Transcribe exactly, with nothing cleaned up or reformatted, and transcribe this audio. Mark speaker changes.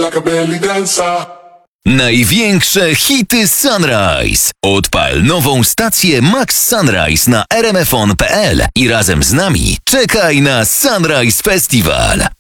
Speaker 1: like a belly dancer.
Speaker 2: Największe hity Sunrise. Odpal nową stację Max Sunrise na r m f on kropka p l i razem z nami czekaj na Sunrise Festival.